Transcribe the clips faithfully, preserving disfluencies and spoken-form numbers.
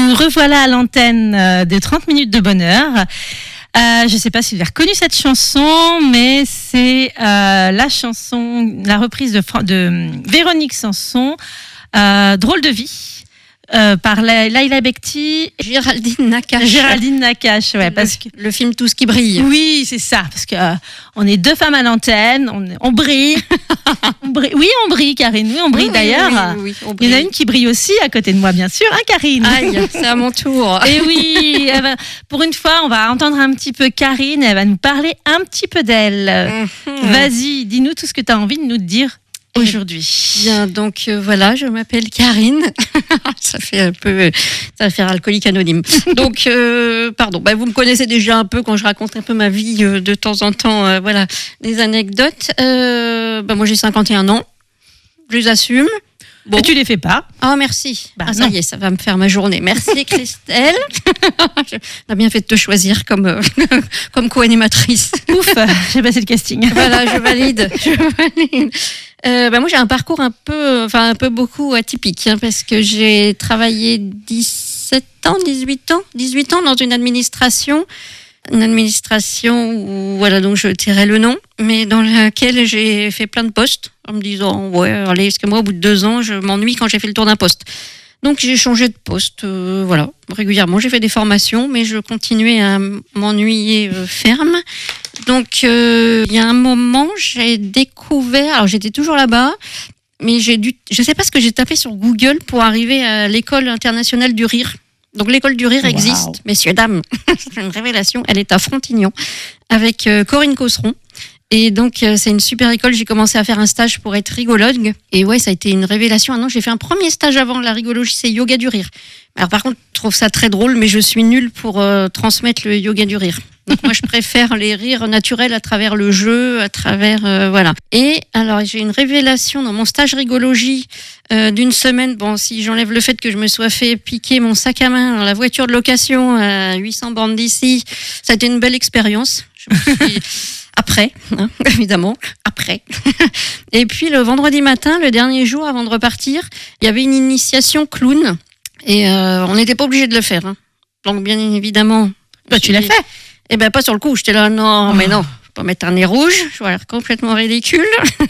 nous revoilà à l'antenne de trente minutes de bonheur. Euh, je ne sais pas si vous avez reconnu cette chanson, mais c'est euh, la chanson, la reprise de, de Véronique Sanson, euh, Drôle de vie. Euh, par Laila Bekti, Géraldine Nakache. Géraldine Nakache, ouais, parce que le film Tout ce qui brille. Oui, c'est ça, parce que euh, on est deux femmes à l'antenne, on, on brille. on brille. Oui, on brille, Karine. Oui, on brille oui, d'ailleurs. Oui, oui, oui, il y en a une qui brille aussi à côté de moi, bien sûr, hein, Karine. Aïe, c'est à mon tour. Et oui, va, pour une fois, on va entendre un petit peu Karine. Elle va nous parler un petit peu d'elle. Mm-hmm. Vas-y, dis-nous tout ce que tu as envie de nous dire aujourd'hui. Bien, donc euh, voilà, je m'appelle Karine. Ça fait un peu, ça va faire alcoolique anonyme. Donc, euh, pardon, bah, vous me connaissez déjà un peu quand je raconte un peu ma vie euh, de temps en temps, euh, voilà, des anecdotes. Euh, bah, moi, j'ai cinquante et un ans, je les assume. Bon. Et tu les fais pas. Ah, merci. Bah, ah, ça non. y est, ça va me faire ma journée. Merci Christelle. On a bien fait de te choisir comme, euh, comme co-animatrice. Ouf, j'ai passé le casting. Voilà, je valide. Je valide. Euh, bah moi, j'ai un parcours un peu, enfin un peu beaucoup atypique, hein, parce que j'ai travaillé dix-sept ans, dix-huit ans, dix-huit ans dans une administration. Une administration où, voilà, donc je tairai le nom, mais dans laquelle j'ai fait plein de postes en me disant, ouais, allez, parce que moi, au bout de deux ans, je m'ennuie quand j'ai fait le tour d'un poste. Donc, j'ai changé de poste, euh, voilà, régulièrement. J'ai fait des formations, mais je continuais à m'ennuyer euh, ferme. Donc, euh, il y a un moment, j'ai découvert, alors j'étais toujours là-bas, mais j'ai dû, je sais pas ce que j'ai tapé sur Google pour arriver à l'école internationale du rire. Donc l'école du rire existe, wow. Messieurs, dames, c'est une révélation, elle est à Frontignan, avec euh, Corinne Cosseron. Et donc euh, c'est une super école, j'ai commencé à faire un stage pour être rigologue. Et ouais, ça a été une révélation. Ah non, j'ai fait un premier stage avant la rigologie, c'est yoga du rire. Alors par contre, je trouve ça très drôle, mais je suis nulle pour euh, transmettre le yoga du rire. Donc moi, je préfère les rires naturels à travers le jeu, à travers... Euh, voilà. Et alors, j'ai une révélation dans mon stage rigologie euh, d'une semaine. Bon, si j'enlève le fait que je me sois fait piquer mon sac à main dans la voiture de location à huit cents bornes d'ici, ça a été une belle expérience. Je me suis... Après, hein, évidemment, après. Et puis, le vendredi matin, le dernier jour avant de repartir, il y avait une initiation clown. Et euh, on n'était pas obligé de le faire. Hein. Donc, bien évidemment... Bah, tu l'as fait. Eh ben pas sur le coup, j'étais là, non, oh. mais non, je peux pas mettre un nez rouge, je vois l'air complètement ridicule.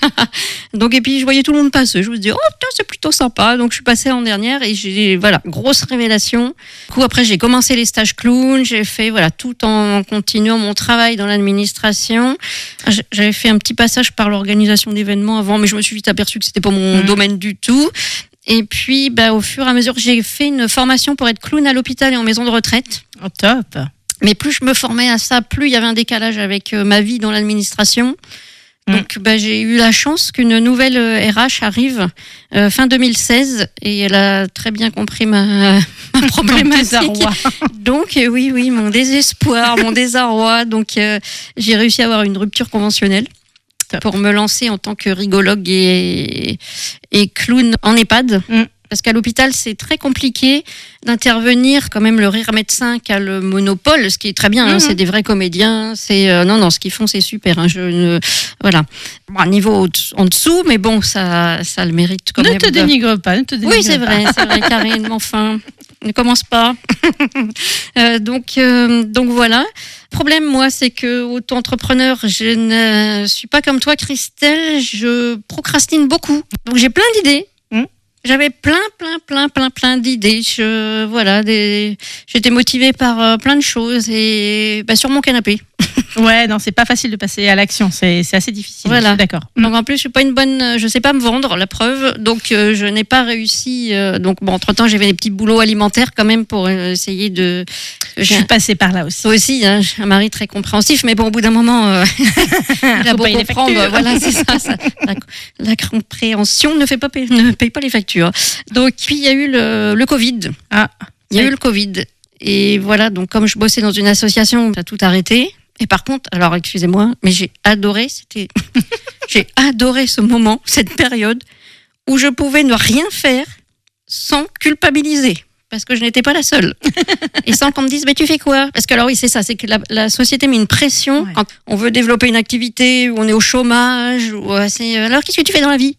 Donc, et puis je voyais tout le monde passer, je me disais, oh putain, c'est plutôt sympa. Donc je suis passée en dernière et j'ai, voilà, grosse révélation. Du coup, après, j'ai commencé les stages clown, j'ai fait, voilà, tout en continuant mon travail dans l'administration. J'avais fait un petit passage par l'organisation d'événements avant, mais je me suis vite aperçue que c'était pas mon mmh. domaine du tout. Et puis, bah, au fur et à mesure, j'ai fait une formation pour être clown à l'hôpital et en maison de retraite. Oh, top. Mais plus je me formais à ça, plus il y avait un décalage avec euh, ma vie dans l'administration. Donc, mmh. bah, j'ai eu la chance qu'une nouvelle euh, R H arrive euh, fin deux mille seize et elle a très bien compris ma, ma problématique. Donc, euh, oui, oui, mon désespoir, mon désarroi. Donc, euh, j'ai réussi à avoir une rupture conventionnelle Top. Pour me lancer en tant que rigologue et, et clown en EHPAD. Mmh. Parce qu'à l'hôpital, c'est très compliqué d'intervenir. Quand même, le rire médecin qui a le monopole, ce qui est très bien. Mmh. Hein, c'est des vrais comédiens. C'est euh, non, non, ce qu'ils font, c'est super. Hein, je ne, voilà, bon, niveau en dessous, mais bon, ça, ça le mérite quand ne même. Te de... dénigre pas, ne te dénigre oui, c'est pas. vrai, c'est vrai, Karine. Mais enfin, ne commence pas. euh, donc, euh, donc voilà. Problème, moi, c'est que auto-entrepreneur, je ne suis pas comme toi, Christelle. Je procrastine beaucoup. Donc j'ai plein d'idées. Mmh. J'avais plein, plein, plein, plein, plein d'idées. Je, voilà, des, j'étais motivée par euh, plein de choses et bah, sur mon canapé. Ouais, non, c'est pas facile de passer à l'action. C'est, c'est assez difficile. Voilà. D'accord. Donc en plus, je suis pas une bonne, je sais pas me vendre, la preuve. Donc euh, je n'ai pas réussi. Euh, donc bon, entre temps, j'avais des petits boulots alimentaires quand même pour euh, essayer de. Je suis passée par là aussi. Toi aussi, hein, j'ai un mari très compréhensif, mais bon, au bout d'un moment, euh, il a beau comprendre. Voilà, c'est ça. ça la, la compréhension ne fait pas paye, ne paye pas les factures. Donc puis il y a eu le, le Covid. Ah. Il y a eu le Covid. Et voilà, donc comme je bossais dans une association, ça a tout arrêté. Et par contre, alors excusez-moi, mais j'ai adoré, c'était, j'ai adoré ce moment, cette période où je pouvais ne rien faire sans culpabiliser. Parce que je n'étais pas la seule. Et sans qu'on me dise, mais tu fais quoi? Parce que alors oui, c'est ça, c'est que la, la société met une pression ouais. quand on veut développer une activité, où on est au chômage, ou c'est, alors qu'est-ce que tu fais dans la vie?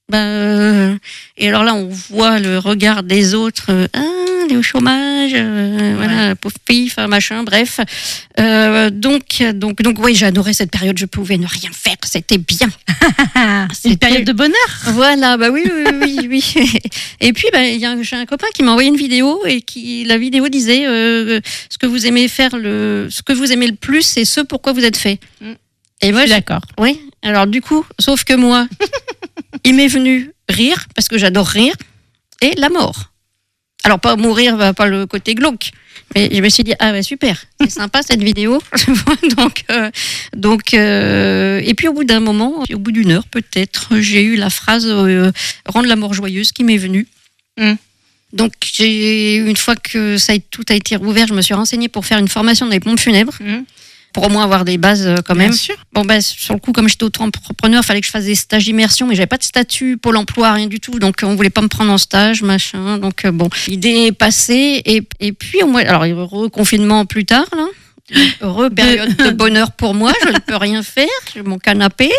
Ben, euh, et alors là, on voit le regard des autres. Euh, ah, elle est au chômage, euh, ouais. Voilà, pauvre fille, enfin, machin, bref. Euh, donc, donc, donc, oui, j'ai adoré cette période. Je pouvais ne rien faire, c'était bien. C'est une période de bonheur. Voilà, bah oui, oui, oui, oui. Et puis, bah, y a, j'ai un copain qui m'a envoyé une vidéo et qui, la vidéo disait euh, ce que vous aimez faire, le, ce que vous aimez le plus, c'est ce pourquoi vous êtes fait. Mm. Et moi, je suis d'accord. Oui. Alors du coup, sauf que moi, il m'est venu rire parce que j'adore rire et la mort. Alors pas mourir, pas le côté glauque, mais je me suis dit ah ouais super, c'est sympa cette vidéo. donc euh, donc euh, et puis au bout d'un moment, au bout d'une heure peut-être, j'ai eu la phrase euh, rendre la mort joyeuse qui m'est venue. Mm. Donc j'ai une fois que ça a, tout a été rouvert, je me suis renseignée pour faire une formation dans les pompes funèbres. Mm. Pour au moins avoir des bases quand même. Bien sûr. Bon, ben, sur le coup, comme j'étais auto-entrepreneur, il fallait que je fasse des stages d'immersion, mais j'avais pas de statut Pôle emploi, rien du tout. Donc, on voulait pas me prendre en stage, machin. Donc, euh, bon, l'idée est passée. Et, et puis, au moins, alors, reconfinement plus tard, là. Heureux période de bonheur pour moi, je ne peux rien faire. J'ai mon canapé.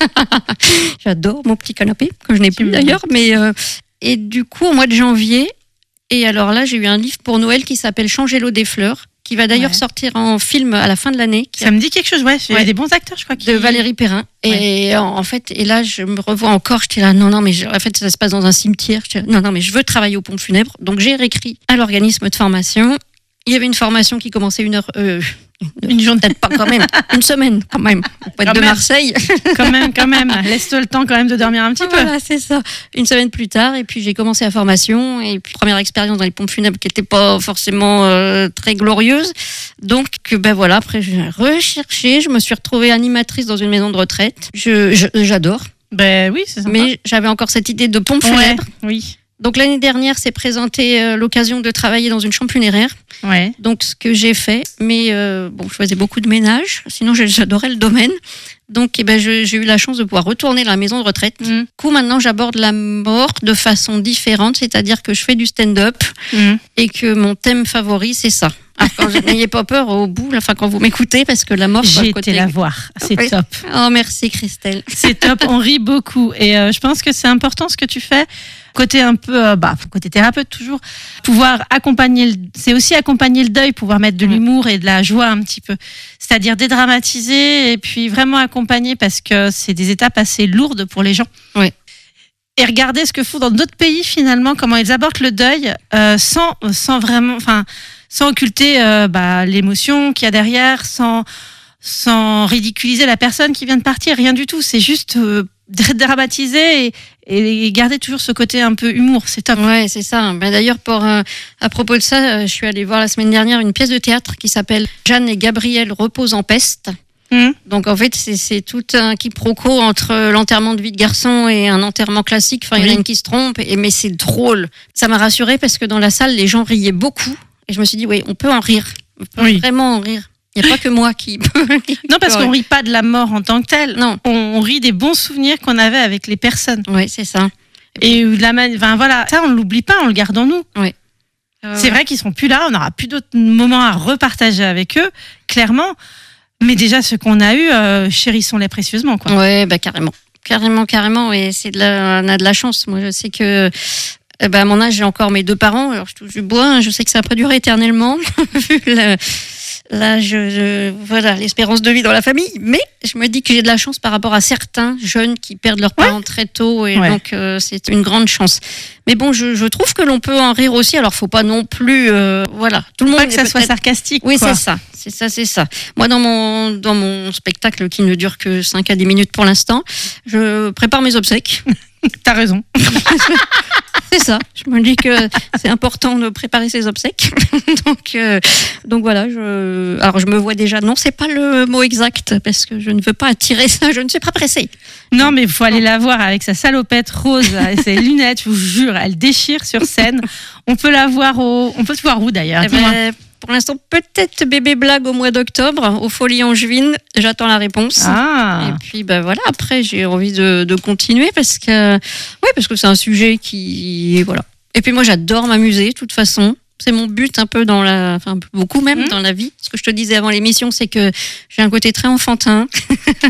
J'adore mon petit canapé, que je n'ai plus d'ailleurs. Mais, euh, et du coup, au mois de janvier, et alors là, j'ai eu un livre pour Noël qui s'appelle Changer l'eau des fleurs, qui va d'ailleurs ouais. sortir en film à la fin de l'année. Ça a... me dit quelque chose, ouais. Il y a des bons acteurs, je crois. Qui... De Valérie Perrin. Ouais. Et en fait, et là, je me revois encore. J'étais là, non, non, mais je... en fait, ça se passe dans un cimetière. Là, non, non, mais je veux travailler aux pompes funèbres. Donc, j'ai réécrit à l'organisme de formation. Il y avait une formation qui commençait une heure. Euh, une journée, peut-être pas quand même. Une semaine, quand même. Pour être de même. Marseille. Quand même, quand même. Laisse-toi le temps quand même de dormir un petit voilà, peu. Voilà, c'est ça. Une semaine plus tard, et puis j'ai commencé la formation. Et puis, première expérience dans les pompes funèbres qui n'était pas forcément euh, très glorieuse. Donc, ben voilà, après, j'ai recherché. Je me suis retrouvée animatrice dans une maison de retraite. Je, je, j'adore. Ben oui, c'est sympa. Mais j'avais encore cette idée de pompe funèbre. Ouais, oui. Donc l'année dernière, s'est présentée euh, l'occasion de travailler dans une chambre funéraire. Ouais. Donc ce que j'ai fait, mais euh, bon, je faisais beaucoup de ménage. Sinon, j'adorais le domaine. Donc, eh ben, je, j'ai eu la chance de pouvoir retourner dans la maison de retraite. Mm. Du coup, maintenant, j'aborde la mort de façon différente, c'est-à-dire que je fais du stand-up mm. et que mon thème favori, c'est ça. Alors, quand je, n'ayez pas peur au bout, enfin, quand vous m'écoutez, parce que la mort, j'ai été côté... la voir. C'est oui. top. Oh, merci, Christelle. C'est top. On rit beaucoup. Et euh, je pense que c'est important ce que tu fais. Côté un peu, euh, bah, côté thérapeute toujours, pouvoir accompagner, le, c'est aussi accompagner le deuil, pouvoir mettre de mmh. l'humour et de la joie un petit peu. C'est-à-dire dédramatiser et puis vraiment accompagner parce que c'est des étapes assez lourdes pour les gens. Oui. Et regarder ce que font dans d'autres pays finalement, comment ils abordent le deuil euh, sans, sans vraiment, enfin, sans occulter euh, bah, l'émotion qu'il y a derrière, sans, sans ridiculiser la personne qui vient de partir, rien du tout. C'est juste euh, dramatiser et, et garder toujours ce côté un peu humour, c'est top. Ouais, c'est ça. Ben d'ailleurs, pour euh, à propos de ça, euh, je suis allée voir la semaine dernière une pièce de théâtre qui s'appelle Jeanne et Gabriel reposent en peste. Mmh. Donc en fait, c'est, c'est tout un quiproquo entre l'enterrement de vie de garçon et un enterrement classique. Enfin, il oui. y en a une qui se trompe, et, mais c'est drôle. Ça m'a rassurée parce que dans la salle, les gens riaient beaucoup, et je me suis dit, oui, on peut en rire, on peut oui. vraiment en rire. Il n'y a pas que moi qui... Non, parce qu'on ne rit pas de la mort en tant que telle. Non. On, on rit des bons souvenirs qu'on avait avec les personnes. Oui, c'est ça. Et la man... enfin, voilà, ça, on ne l'oublie pas, on le garde en nous. Oui. Euh, c'est vrai qu'ils ne seront plus là, on n'aura plus d'autres moments à repartager avec eux, clairement. Mais déjà, ce qu'on a eu, euh, chérissons-les précieusement. Oui, bah, carrément. Carrément, carrément. Et c'est de la... on a de la chance. Moi, je sais que... Eh ben, à mon âge, j'ai encore mes deux parents. Alors, je touche du bois. Hein, je sais que ça va pas durer éternellement, vu le... Là, je, je, voilà, l'espérance de vie dans la famille. Mais je me dis que j'ai de la chance par rapport à certains jeunes qui perdent leurs parents ouais. très tôt. Et ouais. donc, euh, c'est une grande chance. Mais bon, je, je trouve que l'on peut en rire aussi. Alors, faut pas non plus, euh, voilà. Tout le monde. Pas que ça soit sarcastique. Oui, quoi. c'est ça. C'est ça, c'est ça. Moi, dans mon, dans mon spectacle qui ne dure que cinq à dix minutes pour l'instant, je prépare mes obsèques. T'as raison. C'est ça. Je me dis que c'est important de préparer ses obsèques. donc, euh, donc voilà. Je, alors je me vois déjà. Non, c'est pas le mot exact parce que je ne veux pas attirer ça. Je ne suis pas pressée. Non, mais il faut aller la voir avec sa salopette rose et ses lunettes. Je vous jure, elle déchire sur scène. On peut la voir au. On peut te voir où d'ailleurs? Eh ben, pour l'instant, peut-être bébé blague au mois d'octobre, aux Folies Angevines. J'attends la réponse. Ah. Et puis, ben voilà. Après, j'ai envie de, de continuer parce que, ouais, parce que c'est un sujet qui, voilà. Et puis moi, j'adore m'amuser. De toute façon, c'est mon but un peu dans la, enfin beaucoup même mmh. dans la vie. Ce que je te disais avant l'émission, c'est que j'ai un côté très enfantin.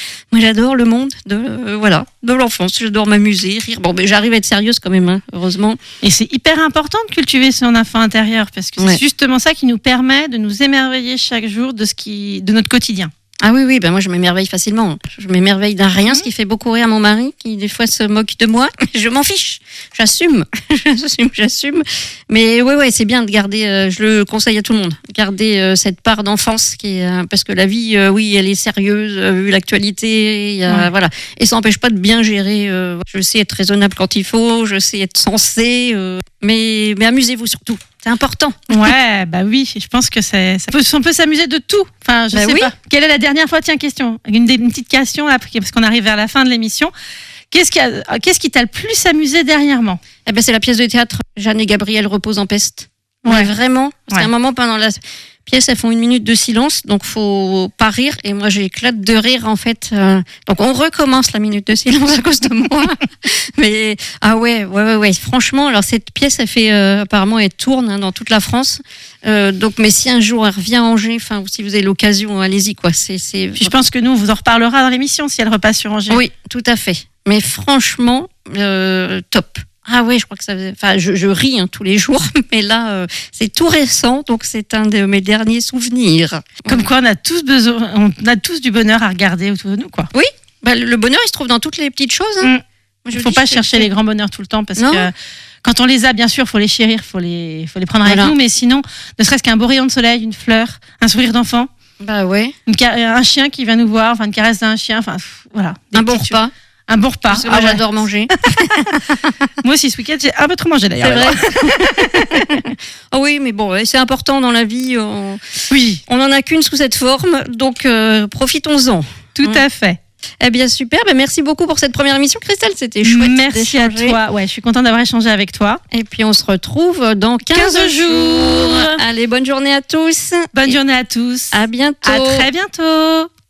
Moi, j'adore le monde de, euh, voilà, de l'enfance. J'adore m'amuser, rire. Bon, mais j'arrive à être sérieuse quand même, hein, heureusement. Et c'est hyper important de cultiver son enfant intérieur parce que Ouais. c'est justement ça qui nous permet de nous émerveiller chaque jour de ce qui, de notre quotidien. Ah oui, oui, ben moi je m'émerveille facilement. Je m'émerveille d'un rien, ce qui fait beaucoup rire mon mari, qui des fois se moque de moi. Je m'en fiche, j'assume, j'assume, j'assume. Mais ouais, ouais, c'est bien de garder, euh, je le conseille à tout le monde, garder euh, cette part d'enfance qui est, euh, parce que la vie, euh, oui, elle est sérieuse, euh, vu l'actualité, il y a, Ouais. voilà. Et ça n'empêche pas de bien gérer. Euh, je sais être raisonnable quand il faut, je sais être sensé, euh, mais, mais amusez-vous surtout. C'est important. Ouais, bah oui, je pense que c'est, ça peut, on peut s'amuser de tout. Enfin, je Bah sais oui. pas. Quelle est la dernière fois, tiens, question, une, des- une petite question là, parce qu'on arrive vers la fin de l'émission. Qu'est-ce qui, a- qu'est-ce qui t'a le plus amusé dernièrement? Eh ben, c'est la pièce de théâtre Jeanne et Gabriel reposent en peste. Ouais. Ouais, vraiment. C'est Ouais. un moment pendant la pièce, elles font une minute de silence, donc faut pas rire. Et moi, j'éclate de rire en fait. Euh, donc on recommence la minute de silence à cause de moi. Mais ah ouais, ouais, ouais, ouais. Franchement, alors cette pièce, elle fait euh, apparemment, elle tourne hein, dans toute la France. Euh, donc, mais si un jour elle revient à Angers, enfin, ou si vous avez l'occasion, allez-y quoi. C'est, c'est. Puis je pense que nous, on vous en reparlera dans l'émission si elle repasse sur Angers. Oui, tout à fait. Mais franchement, euh, top. Ah ouais, je crois que ça. Enfin, je, je ris hein, tous les jours, mais là, euh, c'est tout récent, donc c'est un de mes derniers souvenirs. Comme quoi, on a tous besoin, on a tous du bonheur à regarder autour de nous, quoi. Bah, le bonheur, il se trouve dans toutes les petites choses. Hein. Mm. Moi, je Il faut dis, pas c'est- chercher les grands bonheurs tout le temps parce Non. que quand on les a, bien sûr, faut les chérir, faut les, faut les prendre avec Voilà. nous, mais sinon, ne serait-ce qu'un beau rayon de soleil, une fleur, un sourire d'enfant, Bah ouais. une car- un chien qui vient nous voir, enfin une caresse d'un chien, enfin pff, voilà. Des Un bon petites repas. choses. Un bon repas. Parce que moi, Ah ouais. j'adore manger. Moi aussi, ce week-end, j'ai un peu trop mangé d'ailleurs. C'est vrai. Oh oui, mais bon, ouais, c'est important dans la vie. On Oui, on en a qu'une sous cette forme, donc euh, profitons-en. tout Mm. à fait. Eh bien, super. Ben, merci beaucoup pour cette première émission, Christelle. C'était chouette. Merci à d'échanger. toi. Ouais, je suis contente d'avoir échangé avec toi. Et puis, on se retrouve dans quinze, quinze jours. Allez, bonne journée à tous. Bonne Et journée à tous. à bientôt. À très bientôt.